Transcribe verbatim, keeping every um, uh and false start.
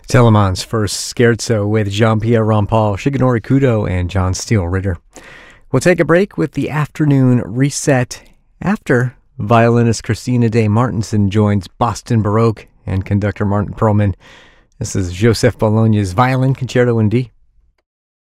Telemann's first scherzo with Jean-Pierre Rampal, Shigenori Kudo, and John Steele Ritter. We'll take a break with the afternoon reset after violinist Christina Day Martinson joins Boston Baroque and conductor Martin Perlman. This is Joseph Bologna's Violin Concerto in D.